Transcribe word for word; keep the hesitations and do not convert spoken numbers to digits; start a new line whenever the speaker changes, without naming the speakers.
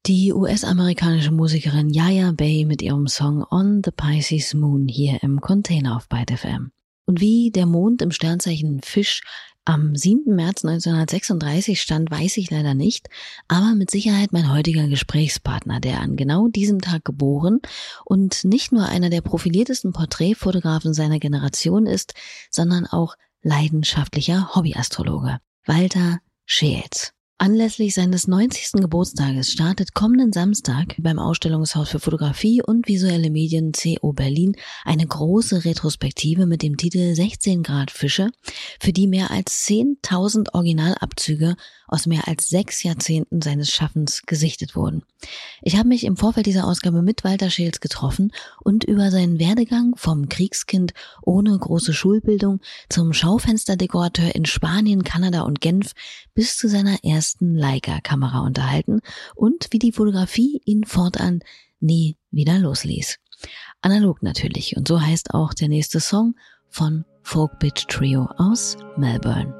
Die U S-amerikanische Musikerin Jaja Bay mit ihrem Song On the Pisces Moon hier im Container auf Byte F M. Und wie der Mond im Sternzeichen Fisch am siebten März neunzehnhundertsechsunddreißig stand, weiß ich leider nicht, aber mit Sicherheit mein heutiger Gesprächspartner, der an genau diesem Tag geboren und nicht nur einer der profiliertesten Porträtfotografen seiner Generation ist, sondern auch leidenschaftlicher Hobbyastrologe. Walter Scheels. Anlässlich seines neunzigsten Geburtstages startet kommenden Samstag beim Ausstellungshaus für Fotografie und visuelle Medien C O Berlin eine große Retrospektive mit dem Titel sechzehn Grad Fische, für die mehr als zehntausend Originalabzüge aus mehr als sechs Jahrzehnten seines Schaffens gesichtet wurden. Ich habe mich im Vorfeld dieser Ausgabe mit Walter Scheels getroffen und über seinen Werdegang vom Kriegskind ohne große Schulbildung zum Schaufensterdekorateur in Spanien, Kanada und Genf bis zu seiner ersten Leica-Kamera unterhalten und wie die Fotografie ihn fortan nie wieder losließ. Analog natürlich, und so heißt auch der nächste Song von Folk Beat Trio aus Melbourne.